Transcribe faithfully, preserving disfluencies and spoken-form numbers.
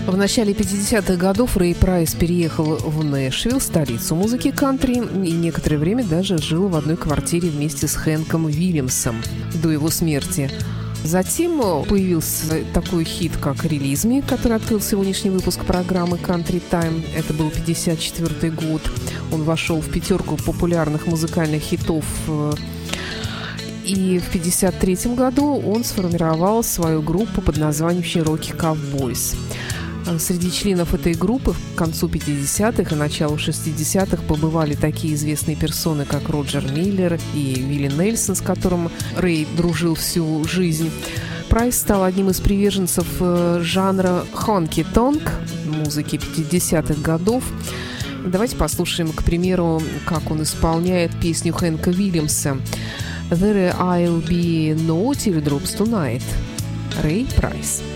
В начале пятидесятых годов Рэй Прайс переехал в Нэшвилл, столицу музыки кантри, и некоторое время даже жил в одной квартире вместе с Хэнком Вильямсом до его смерти. Затем появился такой хит, как «Release Me», который открыл сегодняшний выпуск программы «Country Time». Это был пятьдесят четвёртый год. Он вошел в пятерку популярных музыкальных хитов. И в пятьдесят третьем году он сформировал свою группу под названием «Cherokee Cowboys». Среди членов этой группы к концу пятидесятых и началу шестидесятых побывали такие известные персоны, как Роджер Миллер и Вилли Нельсон, с которым Рэй дружил всю жизнь. Прайс стал одним из приверженцев жанра honky-tonk, музыки пятидесятых годов. Давайте послушаем, к примеру, как он исполняет песню Хэнка Вильямса «There I'll be no teardrops tonight». Рэй Прайс.